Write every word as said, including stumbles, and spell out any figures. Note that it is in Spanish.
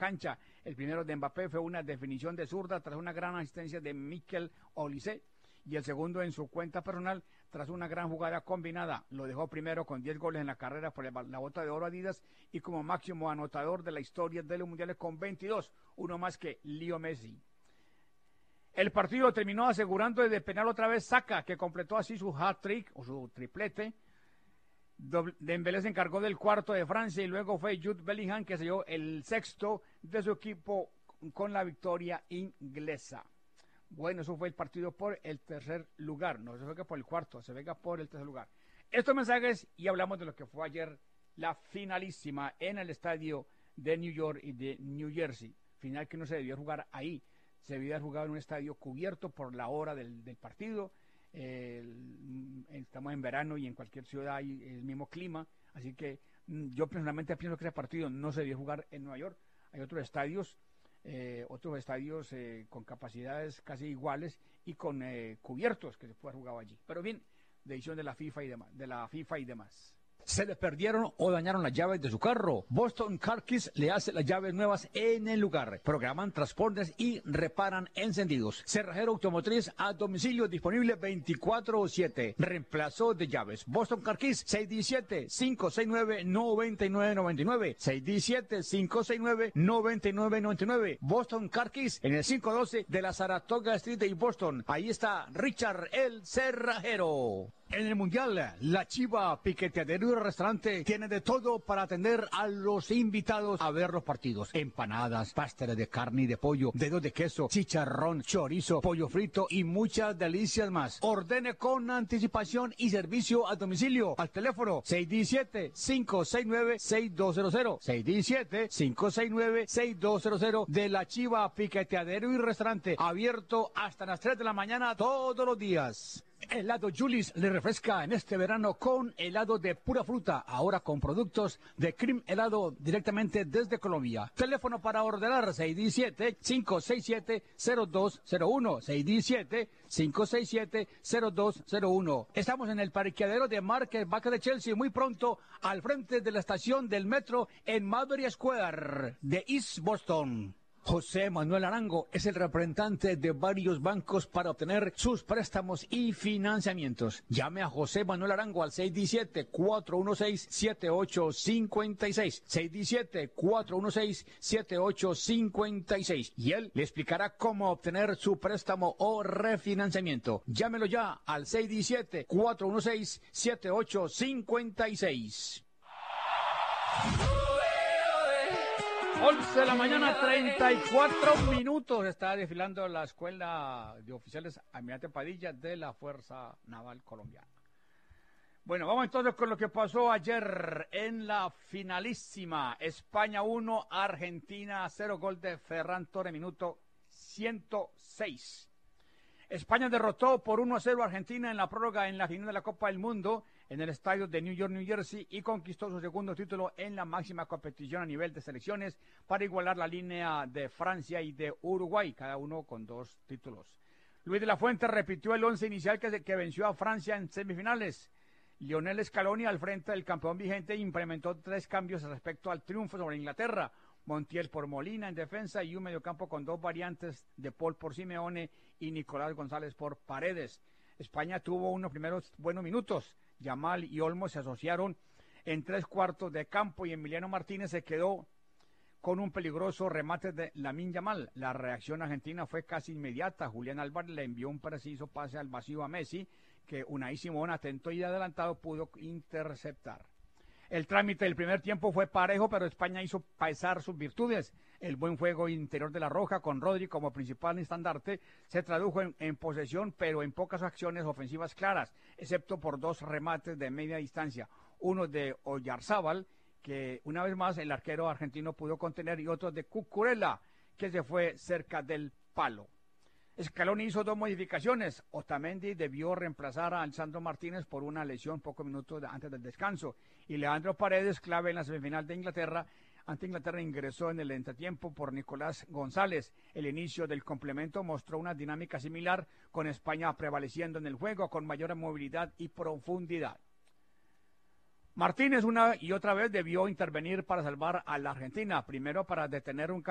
cancha. El primero de Mbappé fue una definición de zurda tras una gran asistencia de Mikel Olise, y el segundo en su cuenta personal tras una gran jugada combinada. Lo dejó primero con diez goles en la carrera por el, la bota de oro Adidas y como máximo anotador de la historia de los mundiales con veintidós, uno más que Leo Messi. El partido terminó asegurando de penal otra vez Saka, que completó así su hat-trick o su triplete. Dembélé se encargó del cuarto de Francia y luego fue Jude Bellingham que selló el sexto de su equipo con la victoria inglesa. Bueno, eso fue el partido por el tercer lugar, no se juega por el cuarto, se juega por el tercer lugar. Estos mensajes y hablamos de lo que fue ayer la finalísima en el estadio de New York y de New Jersey. Final que no se debió jugar ahí, se debió haber jugado en un estadio cubierto por la hora del, del partido. Eh, estamos en verano y en cualquier ciudad hay el mismo clima, así que yo personalmente pienso que ese partido no se debió jugar en Nueva York. Hay otros estadios Eh, otros estadios eh, con capacidades casi iguales y con eh, cubiertos que se puede jugar allí. Pero bien, decisión de la FIFA y demás, de la FIFA y demás. ¿Se le perdieron o dañaron las llaves de su carro? Boston Car Keys le hace las llaves nuevas en el lugar. Programan transportes y reparan encendidos. Cerrajero automotriz a domicilio disponible veinticuatro siete. Reemplazo de llaves. Boston Car Keys seis uno siete, cinco seis nueve, nueve nueve nueve nueve. seis uno siete, cinco seis nueve, nueve nueve nueve nueve. Boston Car Keys en el quinientos doce de la Saratoga Street de Boston. Ahí está Richard el Cerrajero. En el Mundial, la Chiva Piqueteadero y Restaurante tiene de todo para atender a los invitados a ver los partidos. Empanadas, pasteles de carne y de pollo, dedos de queso, chicharrón, chorizo, pollo frito y muchas delicias más. Ordene con anticipación y servicio a domicilio al teléfono seis uno siete, cinco seis nueve, seis dos cero cero. seis uno siete, cinco seis nueve, seis dos cero cero de la Chiva Piqueteadero y Restaurante. Abierto hasta las tres de la mañana todos los días. Helado Julis le refresca en este verano con helado de pura fruta, ahora con productos de Cream Helado directamente desde Colombia. Teléfono para ordenar seis uno siete, cinco seis siete, cero dos cero uno, seis uno siete, cinco seis siete, cero dos cero uno. Estamos en el parqueadero de Market Baca de Chelsea, muy pronto al frente de la estación del metro en Maverick Square de East Boston. José Manuel Arango es el representante de varios bancos para obtener sus préstamos y financiamientos. Llame a José Manuel Arango al seis uno siete, cuatro uno seis, siete ocho cinco seis, seis uno siete, cuatro uno seis, siete ocho cinco seis, y él le explicará cómo obtener su préstamo o refinanciamiento. Llámelo ya al seis uno siete, cuatro uno seis, siete ocho cinco seis. once de la mañana, treinta y cuatro minutos. Está desfilando la Escuela de Oficiales Almirante Padilla de la Fuerza Naval Colombiana. Bueno, vamos entonces con lo que pasó ayer en la finalísima. España uno, Argentina cero, gol de Ferran Torres, minuto ciento seis. España derrotó por uno a cero a Argentina en la prórroga en la final de la Copa del Mundo en el estadio de New York, New Jersey, y conquistó su segundo título en la máxima competición a nivel de selecciones para igualar la línea de Francia y de Uruguay, cada uno con dos títulos. Luis de la Fuente repitió el once inicial que, que venció a Francia en semifinales. Lionel Scaloni, al frente del campeón vigente, implementó tres cambios respecto al triunfo sobre Inglaterra. Montiel por Molina en defensa y un mediocampo con dos variantes de Paul por Simeone y Nicolás González por Paredes. España tuvo unos primeros buenos minutos. Yamal y Olmo se asociaron en tres cuartos de campo y Emiliano Martínez se quedó con un peligroso remate de Lamine Yamal. La reacción argentina fue casi inmediata. Julián Álvarez le envió un preciso pase al vacío a Messi, que Unai Simón, atento y adelantado, pudo interceptar. El trámite del primer tiempo fue parejo, pero España hizo pesar sus virtudes. El buen juego interior de la Roja, con Rodri como principal estandarte, se tradujo en, en posesión, pero en pocas acciones ofensivas claras, excepto por dos remates de media distancia. Uno de Oyarzábal, que una vez más el arquero argentino pudo contener, y otro de Cucurella, que se fue cerca del palo. Scaloni hizo dos modificaciones. Otamendi debió reemplazar a Alessandro Martínez por una lesión pocos minutos antes del descanso. Y Leandro Paredes, clave en la semifinal de Inglaterra, ante Inglaterra, ingresó en el entretiempo por Nicolás González. El inicio del complemento mostró una dinámica similar, con España prevaleciendo en el juego con mayor movilidad y profundidad. Martínez una y otra vez debió intervenir para salvar a la Argentina, primero para detener un